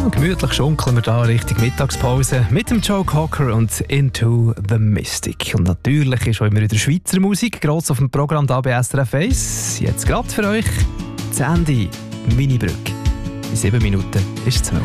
Gemütlich schunkeln wir da Richtung Mittagspause mit dem Joe Cocker und Into the Mystic. Und natürlich ist auch immer wieder Schweizer Musik gross auf dem Programm da bei SRF 1. Jetzt gerade für euch Sandy Minibrück. In 7 Minuten ist es 12.